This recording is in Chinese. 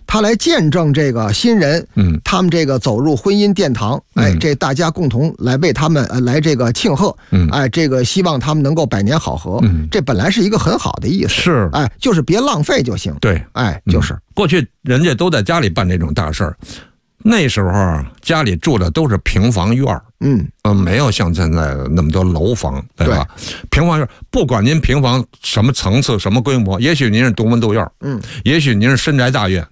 他来见证这个新人，他们这个走入婚姻殿堂，这大家共同来为他们来这个庆贺，这个希望他们能够百年好合，这本来是一个很好的意思， 是， 就是别浪费就行， 对， 就是过去人家都在家里办这种大事儿。那时候家里住的都是平房院，没有像现在那么多楼房，对吧？平房院，不管您平房什么层次、什么规模，也许您是独门独院，也许您是深宅大院，